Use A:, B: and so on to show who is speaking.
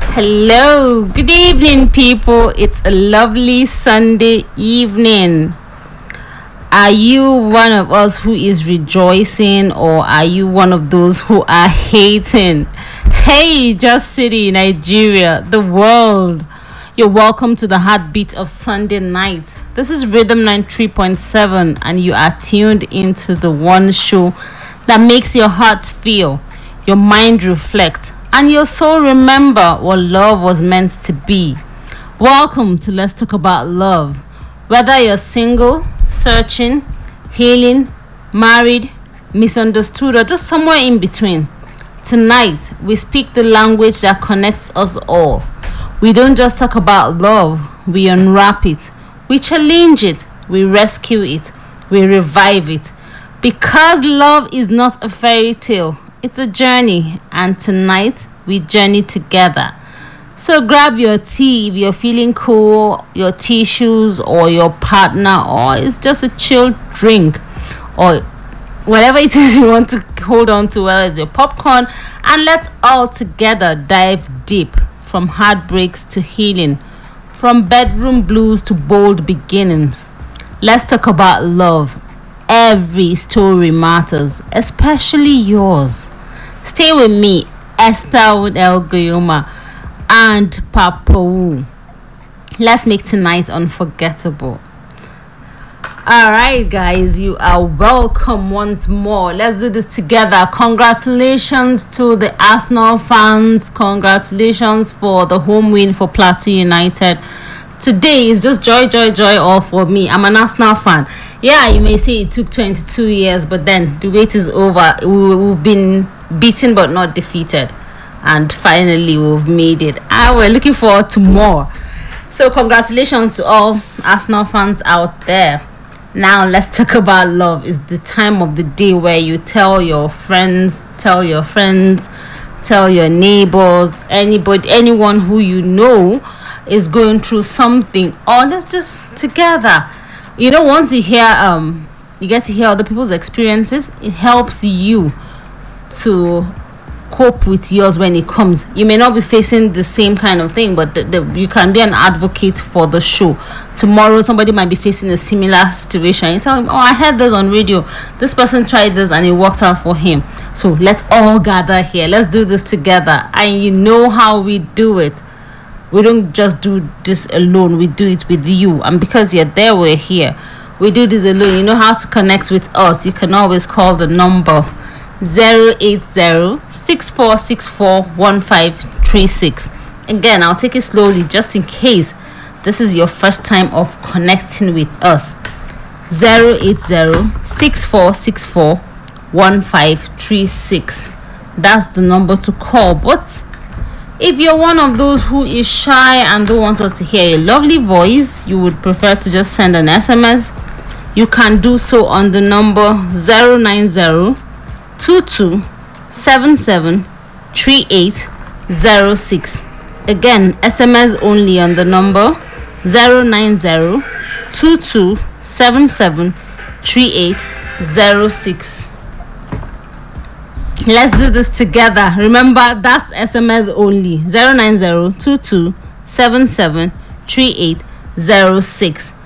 A: Hello, good evening, people. It's a lovely Sunday evening. Are you one of us who is rejoicing, or are you one of those who are hating? Hey, Just City, Nigeria, the world. You're welcome to the heartbeat of Sunday night. This is Rhythm 93.7, and you are tuned into the one show that makes your heart feel, your mind reflect, and your soul remember what love was meant to be. Welcome to Let's Talk About Love. Whether you're single, searching, healing, married, misunderstood, or just somewhere in between, tonight we speak the language that connects us all. We don't just talk about love, we unwrap it, we challenge it, we rescue it, we revive it. Because love is not a fairy tale, it's a journey, and tonight we journey together. So grab your tea if you're feeling cool, your tissues, or your partner, or it's just a chill drink, or whatever it is you want to hold on to, whether it's your popcorn, and let's all together dive deep, from heartbreaks to healing, from bedroom blues to bold beginnings. Let's talk about love. Every story matters, especially yours. Stay with me, Esther Elgoyoma and Papa Wu. Let's make tonight unforgettable. Alright, guys, you are welcome once more. Let's do this together. Congratulations to the Arsenal fans. Congratulations for the home win for Plateau United. Today is just joy all for me. I'm an Arsenal fan. Yeah, you may say it took 22 years, but then the wait is over. We've been beaten but not defeated, and finally we've made it. We're looking forward to more. So congratulations to all Arsenal fans out there. Now let's talk about love. It's the time of the day where you tell your friends, tell your neighbors, anyone who you know is going through something, or let's just together. You know, once you get to hear other people's experiences, it helps you to cope with yours when it comes. You may not be facing the same kind of thing, but you can be an advocate for the show. Tomorrow somebody might be facing a similar situation. You tell him, I heard this on radio, this person tried this and it worked out for him. So let's all gather here, let's do this together. And you know how we do it. We don't just do this alone, we do it with you. And because you're there, we're here. We do this alone. You know how to connect with us. You can always call the number 080-6464-1536. Again, I'll take it slowly just in case this is your first time of connecting with us. 080-6464-1536. That's the number to call. But if you're one of those who is shy and don't want us to hear your lovely voice, you would prefer to just send an SMS, you can do so on the number 090-2277-3806. Again, SMS only on the number 090-2277-3806. Let's do this together. Remember, that's SMS only. 090-2277-3806.